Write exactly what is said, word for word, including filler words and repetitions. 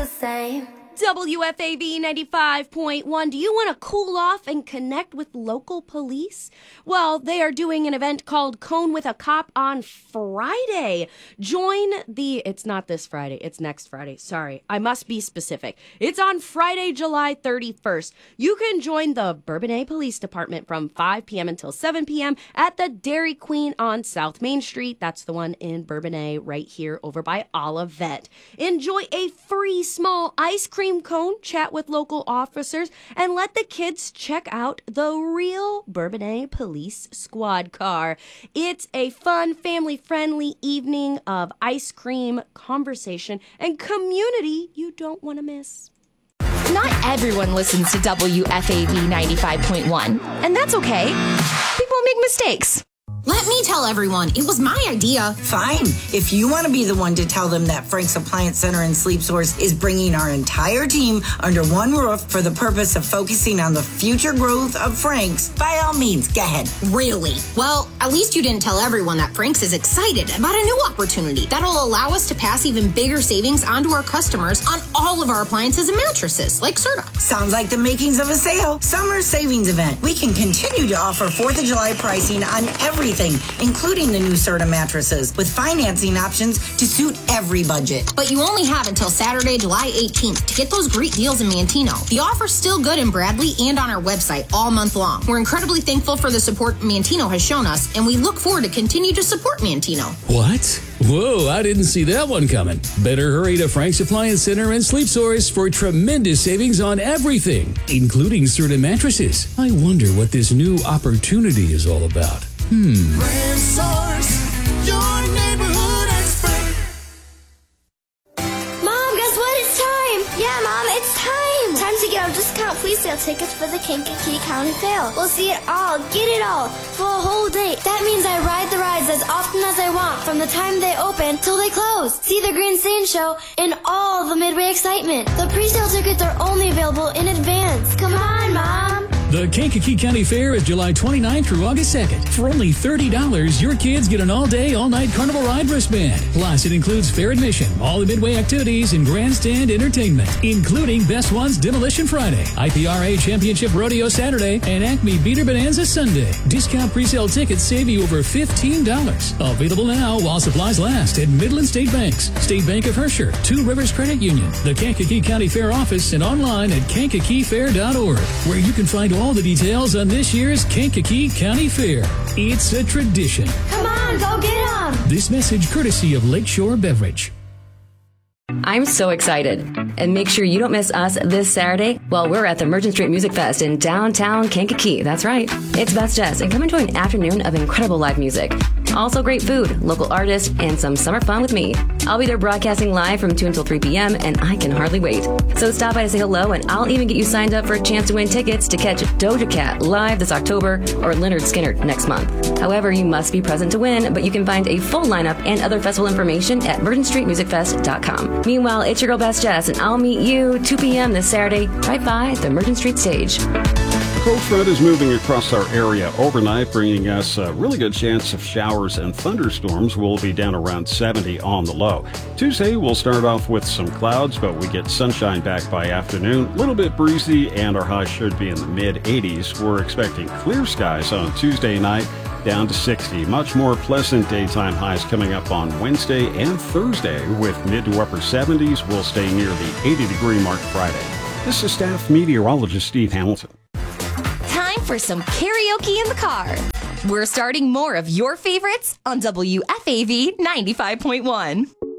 same. W F A V ninety-five point one. Do you want to cool off and connect with local police? Well, they are doing an event called Cone with a Cop on Friday. Join the, it's not this Friday, it's next Friday. Sorry, I must be specific. It's on Friday, July thirty-first. You can join the Bourbonnais Police Department from five p.m. until seven p.m. at the Dairy Queen on South Main Street. That's the one in Bourbonnais right here over by Olivet. Enjoy a free small ice cream cone, chat with local officers, and let the kids check out the real Bourbonnais Police Squad car. It's a fun, family-friendly evening of ice cream, conversation, and community you don't want to miss. Not everyone listens to W F A V ninety-five point one, and that's okay. People make mistakes. Let me tell everyone, it was my idea. Fine. If you want to be the one to tell them that Frank's Appliance Center and Sleep Source is bringing our entire team under one roof for the purpose of focusing on the future growth of Frank's, by all means, go ahead. Really? Well, at least you didn't tell everyone that Frank's is excited about a new opportunity that'll allow us to pass even bigger savings onto our customers on all of our appliances and mattresses, like Serta. Sounds like the makings of a sale. Summer savings event. We can continue to offer fourth of July pricing on everything, including the new Serta mattresses, with financing options to suit every budget. But you only have until Saturday, July eighteenth to get those great deals in Mantino. The offer's still good in Bradley and on our website all month long. We're incredibly thankful for the support Mantino has shown us, and we look forward to continue to support Mantino. What? Whoa, I didn't see that one coming. Better hurry to Frank's Appliance Center and Sleep Source for tremendous savings on everything, including Serta mattresses. I wonder what this new opportunity is all about. Hmm. Brand Source, your neighborhood expert. Mom, guess what? It's time. Yeah, Mom, it's time. Time to get our discount pre-sale tickets for the Kankakee County Fair. We'll see it all, get it all, for a whole day. That means I ride the rides as often as I want from the time they open till they close. See the Green Sand Show and all the Midway excitement. The pre-sale tickets are only available in advance. Come on, Mom. The Kankakee County Fair is July twenty-ninth through August second. For only thirty dollars, your kids get an all-day, all-night carnival ride wristband. Plus, it includes fair admission, all the Midway activities, and grandstand entertainment, including Best Ones Demolition Friday, I P R A Championship Rodeo Saturday, and Acme Beater Bonanza Sunday. Discount presale tickets save you over fifteen dollars. Available now while supplies last at Midland State Banks, State Bank of Herscher, Two Rivers Credit Union, the Kankakee County Fair office, and online at kankakee fair dot org, where you can find all the details on this year's Kankakee County Fair. It's a tradition. Come on, go get 'em. This message courtesy of Lakeshore Beverage. I'm so excited. And make sure you don't miss us this Saturday while we're at the Merchant Street Music Fest in downtown Kankakee. That's right. It's Best Jazz, and come enjoy an afternoon of incredible live music. Also great food, local artists, and some summer fun with me. I'll be there broadcasting live from two until three p.m., and I can hardly wait. So stop by to say hello, and I'll even get you signed up for a chance to win tickets to catch Doja Cat live this October or Leonard Skinner next month. However, you must be present to win, but you can find a full lineup and other festival information at merchant street music fest dot com. Meanwhile, it's your girl Best Jess, and I'll meet you two p.m. this Saturday right by the Merchant Street stage. A cold front is moving across our area overnight, bringing us a really good chance of showers and thunderstorms. We'll be down around seventy on the low. Tuesday, we'll start off with some clouds, but we get sunshine back by afternoon. A little bit breezy, and our high should be in the mid eighties. We're expecting clear skies on Tuesday night, down to sixty. Much more pleasant daytime highs coming up on Wednesday and Thursday, with mid to upper seventies. We'll stay near the eighty degree mark Friday. This is staff meteorologist Steve Hamilton. Time for some karaoke in the car. We're starting more of your favorites on W F A V ninety-five point one.